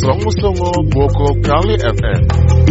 Songo Boko Kali FM.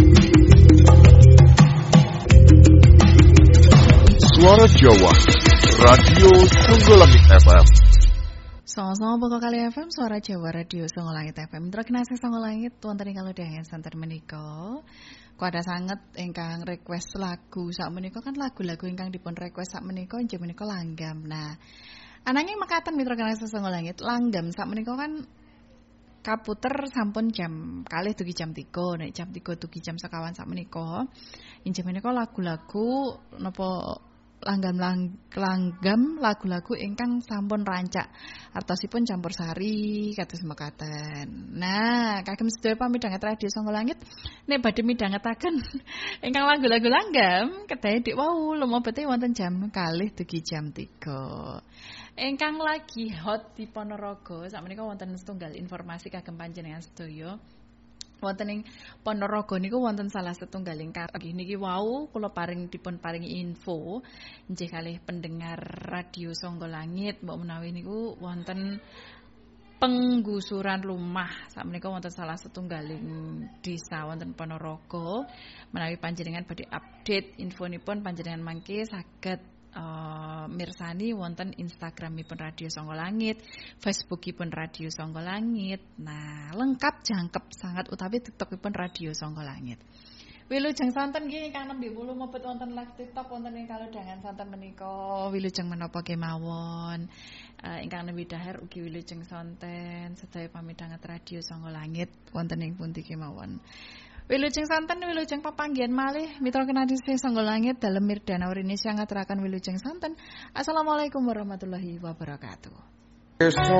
Suara Jawa, Radio Songgolangit FM. Songo Boko Kali FM, Suara Jawa, Radio Songgolangit FM. Terkenasi Songgolangit, wonten ing kalodhangan santen menika. Kuada sanget ingkang request lagu sak menika kan lagu-lagu ingkang dipun request sak menika inggih menika langgam. Nah, ananging mekaten mitra kenasi Songgolangit, langgam sak menika kan kaputer sampun jam kalih dugi jam 3, nek jam 3 dugi jam sekawan sak menika. Inggih menika lagu-lagu napa langgam lagu-lagu ingkang sampun rancak artosipun campursari kados mekaten. Nah, kagem sedaya pamidhanget Radio Songgolangit nek badhe midhangetaken ingkang lagu-lagu langgam kedahe dik wau lumebete wonten jam kalih dugi jam 3. Ingkang lagi hot di Ponorogo sakmenika wonten setunggal informasi kagem panjenengan sedaya. Wonten ing Ponorogo niku wonten salah setunggaling nggih niki wau kula dipun paringi info nggih kalih pendengar Radio Songgolangit mbok menawi niku wonten penggusuran rumah sakmenika wonten salah setunggaling desa wonten Ponorogo. Menawi panjenengan badhe update infonipun panjenengan mangke saged mirsani wonten Instagramipun Radio Songgolangit, Facebookipun Radio Songgolangit. Nah, lengkap jangkep sangat utawi TikTokipun Radio Songgolangit. Wilujeng santen nggih ingkang nembe wulu mebet wonten live TikTok wonten ing kalodhangan santen menika. Wilujeng menapa kemawon. Ingkang nembe dahar ugi wilujeng santen sedaya pamidhanget Radio Songgolangit wonten ing pundi kemawon. Wilujeng santen, wilujeng pepanggihan malih mitra kenadi Songgolangit dalem mirdana Indonesia ngaturaken wilujeng santen. Assalamualaikum warahmatullahi wabarakatuh.